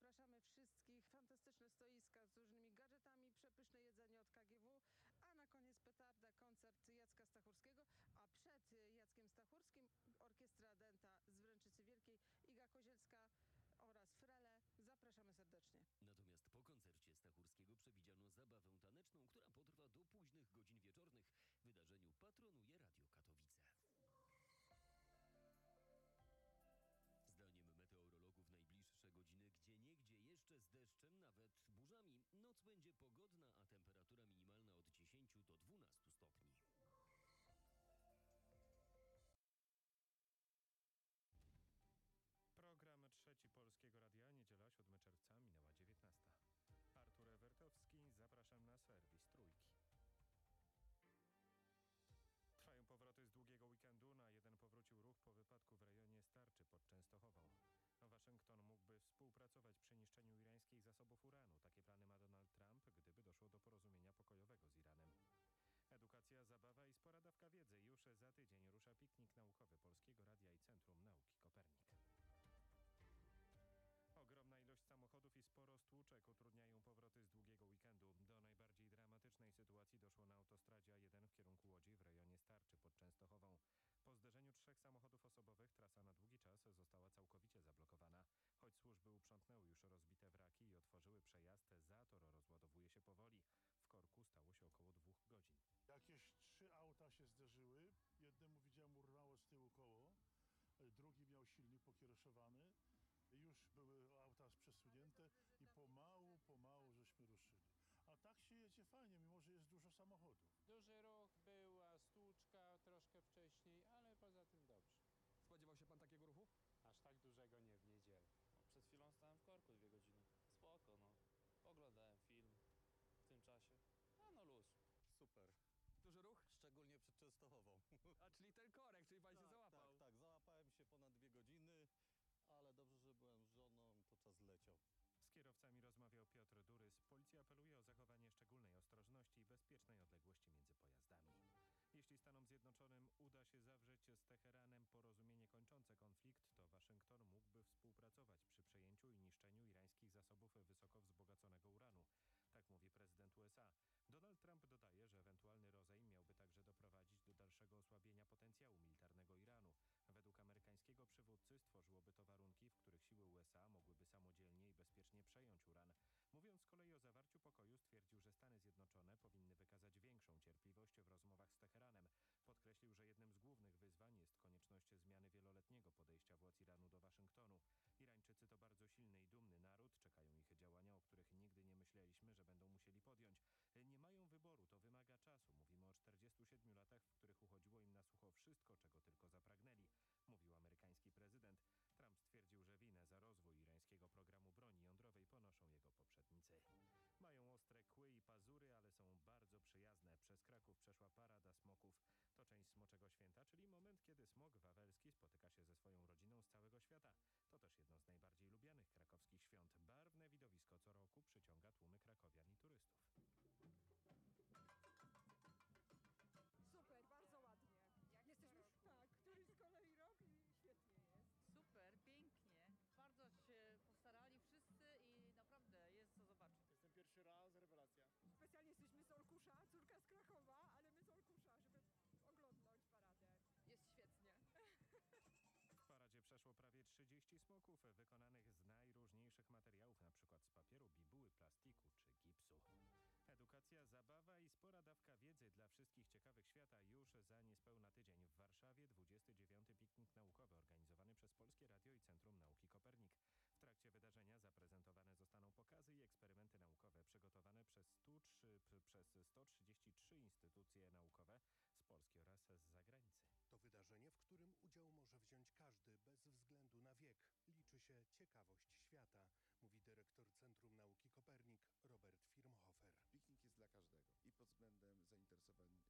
zapraszamy wszystkich. Fantastyczne stoiska z różnymi gadżetami, przepyszne jedzenie od KGW, a na koniec petarda, koncert Jacka Stachurskiego, a przed Jackiem Stachurskim Orkiestra Dęta z Wręczycy Wielkiej, Iga Kozielska oraz Frele. Zapraszamy serdecznie. Natomiast po koncercie Stachurskiego przewidziano zabawę taneczną, która potrwa do późnych godzin wieczornych. Wydarzeniu patronuje Radio Katowice. Zdaniem meteorologów najbliższe godziny gdzieniegdzie jeszcze z deszczem, nawet burzami. Noc będzie pogodna, a temperatura minimalna od 10 do 12 stopni. Program Trzeci Polskiego Radia, niedziela 7 czerwca, minęła 19. Artur Ewertowski, zapraszam na serwis Trójki. Trwają powroty z długiego weekendu. Na jeden powrócił ruch po wypadku w rejonie Starczy pod Częstochową. Waszyngton mógłby współpracować przy niszczeniu irańskich zasobów uranu. Takie plany ma Donald Trump, gdyby doszło do porozumienia pokojowego z Iranem. Edukacja, zabawa i spora dawka wiedzy. Już za tydzień rusza piknik naukowy Polskiego Radia i Centrum Nauki Kopernik. Ogromna ilość samochodów i sporo stłuczek utrudniają powroty z długiego weekendu. Do najbardziej dramatycznej sytuacji doszło na autostradzie A1 w kierunku Łodzi w rejonie Starczy pod Częstochową. Po zderzeniu 3 samochodów osobowych trasa na długi czas została całkowicie zablokowana. Choć służby uprzątnęły już rozbite wraki i otworzyły przejazd, zator rozładowuje się powoli. W korku stało się około 2 godzin. Jakieś 3 auta się zderzyły. Jednemu widziałem urwało z tyłu koło, drugi miał silnik pokieruszowany. Już były auta przesunięte i pomału żeśmy ruszyli. A tak się jedzie fajnie, mimo że jest dużo samochodów. Duży ruch, była stłuczka troszkę wcześniej, ale poza tym dobrze. Spodziewał się pan takiego ruchu? Aż tak dużego nie w niedzielę. Przed chwilą stałem w korku 2 godziny. Spoko, no. Oglądałem film w tym czasie. No luz. Super. Duży ruch? Szczególnie przed Częstochową. A czyli ten korek, czyli pan się załapał. Tak. Załapałem się ponad 2 godziny, ale dobrze, że byłem z żoną, to czas leciał. Z kierowcami rozmawiał Piotr Durys. Policja apeluje o zachowanie szczególnej ostrożności i bezpiecznej odległości między pojazdami. Jeśli Stanom Zjednoczonym uda się zawrzeć z Teheranem porozumienie kończące konflikt, to Waszyngton mógłby współpracować przy przejęciu i niszczeniu irańskich zasobów wysoko wzbogaconego uranu. Tak mówi prezydent USA. Donald Trump dodaje, że ewentualny rozejm miałby także doprowadzić do dalszego osłabienia potencjału militarnego Iranu. Według amerykańskiego przywódcy stworzyłoby to warunki, w których siły USA mogłyby samodzielnie i bezpiecznie przejąć uran. Mówiąc z kolei o zawarciu pokoju, stwierdził, że Stany Zjednoczone powinny wykazać większą cierpliwość w rozmowach z Teheranem. Podkreślił, że jednym z głównych wyzwań jest konieczność zmiany wieloletniego podejścia władz Iranu do Waszyngtonu. Irańczycy to bardzo silny i dumny naród. Czekają ich działania, o których nigdy nie myśleliśmy, że będą musieli podjąć. Nie mają wyboru, to wymaga czasu. Mówimy o 47 latach, w których uchodziło im na sucho wszystko, czego tylko zapragnęli, mówił amerykański prezydent. Trump stwierdził, że winę za rozwój irańskiego programu broni jądrowej ponoszą jego poprzednicy. Mają ostre kły i pazury, ale są bardzo przyjazne. Przez Kraków przeszła parada smoków. To część Smoczego Święta, czyli moment, kiedy smok wawelski spotyka się ze swoją rodziną z całego świata. To też jedno z najbardziej lubianych krakowskich świąt. Barwne widowisko co roku przyciąga tłumy krakowian i turystów. Super, bardzo ładnie. Jesteśmy tak, któryś z kolei rok i świetnie jest. Super, pięknie. Bardzo się postarali wszyscy i naprawdę jest co zobaczyć. Jestem pierwszy raz, rewelacja. Specjalnie jesteśmy z Olkusza, córka z Krakowa, ale my z Olkusza, żeby oglądnąć paradę. Jest świetnie. W paradzie przeszło prawie 30 smoków wykonanych z najróżniejszych materiałów, np. z papieru, bibuły, plastiku czy gipsu. Edukacja, zabawa i spora dawka wiedzy dla wszystkich ciekawych świata już za niespełna tydzień. W Warszawie 29. piknik naukowy organizowany przez Polskie Radio i Centrum Nauki Kopernik. W trakcie wydarzenia zaprezentowane zostaną pokazy i eksperymenty naukowe przygotowane przez 133 instytucje naukowe z Polski oraz z zagranicy. To wydarzenie, w którym udział może wziąć każdy bez względu na wiek. Liczy się ciekawość świata, mówi dyrektor Centrum Nauki Kopernik Robert Firmhofer. Piknik jest dla każdego i pod względem zainteresowań